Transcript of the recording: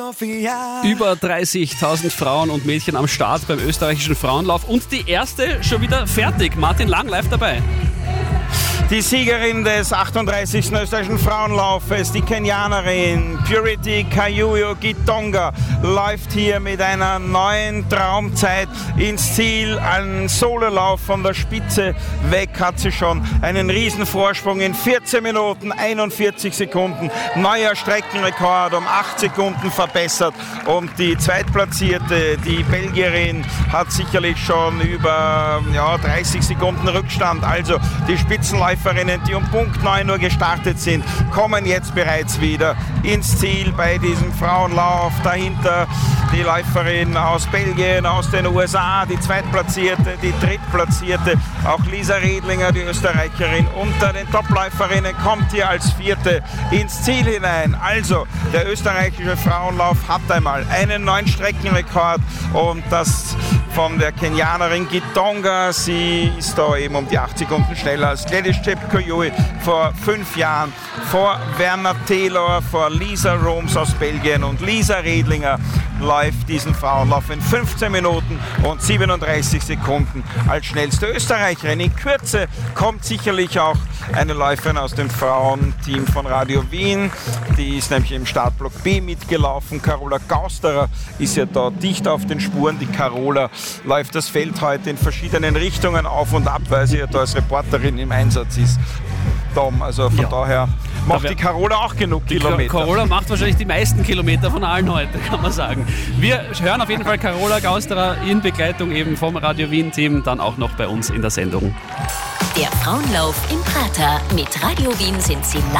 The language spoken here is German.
Über 30.000 Frauen und Mädchen am Start beim österreichischen Frauenlauf und die erste schon wieder fertig. Martin Lang live dabei. Die Siegerin des 38. österreichischen Frauenlaufes, die Kenianerin Purity Kayuyo Gitonga, läuft hier mit einer neuen Traumzeit ins Ziel. Ein Sololauf von der Spitze weg hat sie schon einen riesen Vorsprung in 14 Minuten 41 Sekunden. Neuer Streckenrekord um 8 Sekunden verbessert. Und die Zweitplatzierte, die Belgierin, hat sicherlich schon über 30 Sekunden Rückstand. Also die Spitzenläuferinnen, die um Punkt 9 Uhr gestartet sind, kommen jetzt bereits wieder ins Ziel bei diesem Frauenlauf. Dahinter die Läuferin aus Belgien, aus den USA, die Zweitplatzierte, die Drittplatzierte. Auch Lisa Redlinger, die Österreicherin, unter den Topläuferinnen kommt hier als Vierte ins Ziel hinein. Also der österreichische Frauenlauf hat einmal einen neuen Streckenrekord und das von der Kenianerin Gitonga. Sie ist da eben um die 8 Sekunden schneller als Gladys Chepkoyoe vor 5 Jahren, vor Werner Taylor, vor Lisa Roms aus Belgien, und Lisa Redlinger läuft diesen Frauenlauf in 15 Minuten und 37 Sekunden als schnellste Österreicherin. In Kürze kommt sicherlich auch eine Läuferin aus dem Frauenteam von Radio Wien. Die ist nämlich im Startblock B mitgelaufen. Carola Gausterer ist ja da dicht auf den Spuren. Die Carola läuft das Feld heute in verschiedenen Richtungen auf und ab, weil sie ja da als Reporterin im Einsatz ist. Tom, also von daher macht die Carola auch genug Kilometer. Carola macht wahrscheinlich die meisten Kilometer von allen heute, kann man sagen. Wir hören auf jeden Fall Carola Gausterer in Begleitung eben vom Radio Wien Team dann auch noch bei uns in der Sendung. Der Frauenlauf im Prater. Mit Radio Wien sind Sie live